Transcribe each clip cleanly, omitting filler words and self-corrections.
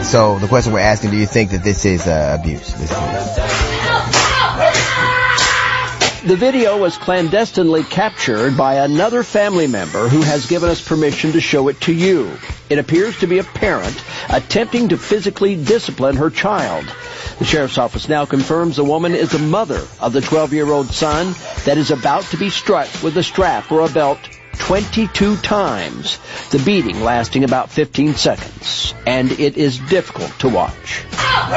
So the question we're asking, do you think that this is abuse? The video was clandestinely captured by another family member who has given us permission to show it to you. It appears to be a parent attempting to physically discipline her child. The sheriff's office now confirms the woman is the mother of the 12-year-old son that is about to be struck with a strap or a belt 22 times, the beating lasting about 15 seconds. And it is difficult to watch.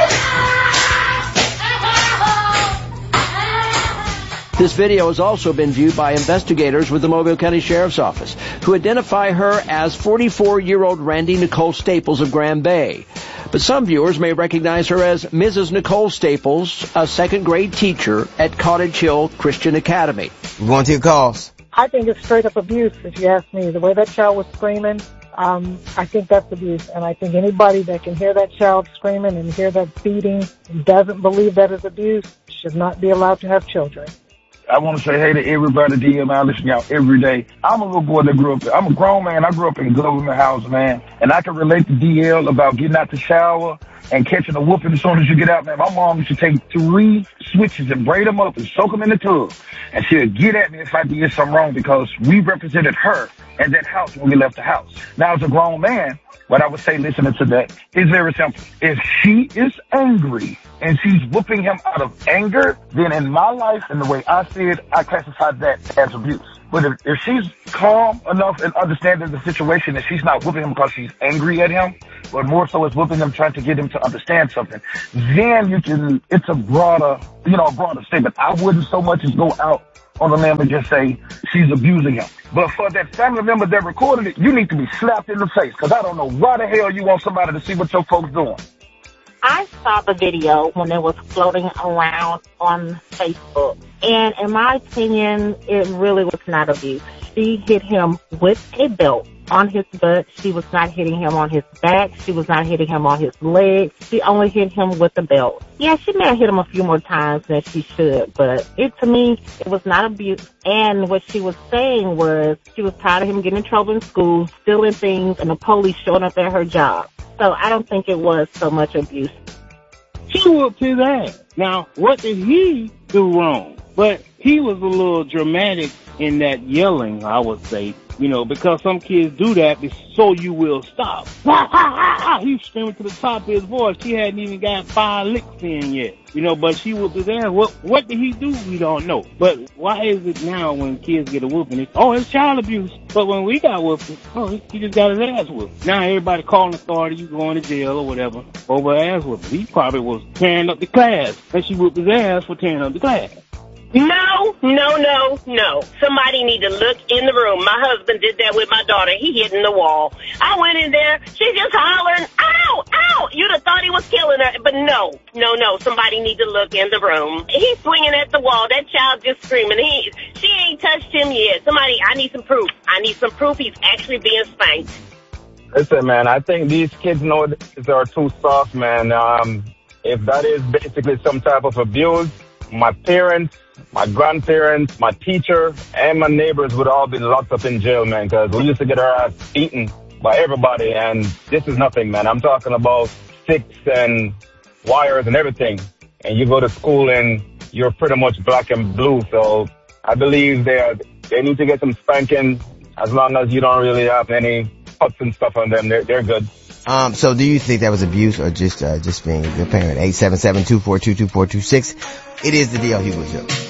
This video has also been viewed by investigators with the Mobile County Sheriff's Office, who identify her as 44-year-old Randy Nicole Staples of Grand Bay. But some viewers may recognize her as Mrs. Nicole Staples, a second-grade teacher at Cottage Hill Christian Academy. We're going to your calls. I think it's straight-up abuse, if you ask me. The way that child was screaming, I think that's abuse. And I think anybody that can hear that child screaming and hear that beating and doesn't believe that is abuse should not be allowed to have children. I want to say hey to everybody, DM. I listen to y'all every day. I'm a little boy that grew up, I'm a grown man. I grew up in a government house, man. And I can relate to DL about getting out the shower and catching a whooping as soon as you get out, man. My mom used to take 3 switches and braid them up and soak them in the tub. And she'll get at me if I did something wrong because we represented her in that house when we left the house. Now, as a grown man, what I would say listening to that is very simple. If she is angry and she's whooping him out of anger, then in my life and the way I see it, I classify that as abuse. But if she's calm enough and understanding the situation that she's not whooping him because she's angry at him, but more so is whooping him trying to get him to understand something, then you can, it's a broader statement. I wouldn't so much as go out on a limb and just say she's abusing him. But for that family member that recorded it, you need to be slapped in the face because I don't know why the hell you want somebody to see what your folks doing. I saw the video when it was floating around on Facebook, and in my opinion, it really was not abuse. She hit him with a belt on his butt. She was not hitting him on his back. She was not hitting him on his legs. She only hit him with the belt. Yeah, she may have hit him a few more times than she should, but to me, it was not abuse. And what she was saying was she was tired of him getting in trouble in school, stealing things, and the police showing up at her job. So I don't think it was so much abuse. She whooped his ass. Now, what did he do wrong? But he was a little dramatic in that yelling, I would say, because some kids do that so you will stop. He was screaming to the top of his voice. She hadn't even got 5 licks in yet, but she whooped his ass. What did he do? We don't know. But why is it now when kids get a whooping, it's child abuse. But when we got whooping, he just got his ass whooped. Now everybody calling authority, you going to jail or whatever over ass whooping. He probably was tearing up the class, and she whooped his ass for tearing up the class. No. Somebody need to look in the room. My husband did that with my daughter. He hit in the wall. I went in there. She just hollering, ow, ow. You'd have thought he was killing her. But no. Somebody need to look in the room. He's swinging at the wall. That child just screaming. She ain't touched him yet. Somebody, I need some proof. He's actually being spanked. Listen, man, I think these kids nowadays are too soft, man. If that is basically some type of abuse, my parents, my grandparents, my teacher, and my neighbors would all be locked up in jail, man, because we used to get our ass beaten by everybody, and this is nothing, man. I'm talking about sticks and wires and everything, and you go to school and you're pretty much black and blue, so I believe they need to get some spanking. As long as you don't really have any cuts and stuff on them, they're good. So do you think that was abuse or just being a good parent? 877-242-2426. It is the DL Hughley Show.